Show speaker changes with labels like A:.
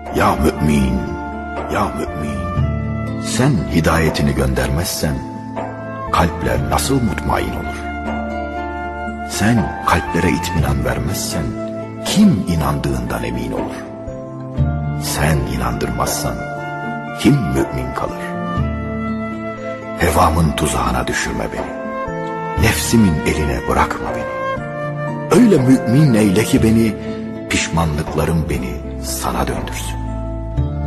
A: Ya mümin, ya mümin, sen hidayetini göndermezsen kalpler nasıl mutmain olur? Sen kalplere itminan vermezsen kim inandığından emin olur? Sen inandırmazsan kim mümin kalır? Hevamın tuzağına düşürme beni, nefsimin eline bırakma beni. Öyle mümin eyle ki beni, pişmanlıklarım beni sana döndürsün.